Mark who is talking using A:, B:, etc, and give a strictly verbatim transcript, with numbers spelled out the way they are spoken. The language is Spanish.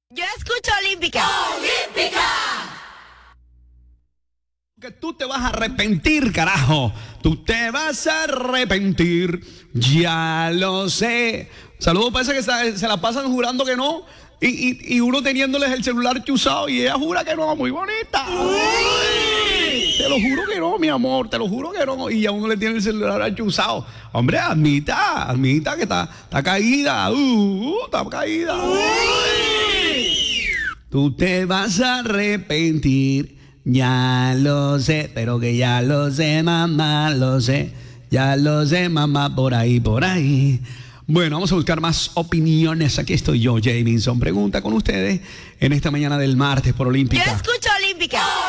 A: Yo escucho Olímpica.
B: ¡Olímpica!
C: Que tú te vas a arrepentir, carajo. Tú te vas a arrepentir. Ya lo sé. Saludos para ese que se, se la pasan jurando que no. Y, y, y uno teniéndoles el celular chuzado y ella jura que no. Muy bonita. Uy, te lo juro que no, mi amor. Te lo juro que no. Y a uno le tiene el celular chuzado. Hombre, admita, admita que está, está caída. Uh, uh, está caída. Uy. Tú te vas a arrepentir. Ya lo sé, pero que ya lo sé, mamá, lo sé. Ya lo sé, mamá, por ahí, por ahí. Bueno, vamos a buscar más opiniones. Aquí estoy yo, Jaminson. Pregunta con ustedes en esta mañana del martes por Olímpica.
A: Yo escucho Olímpica.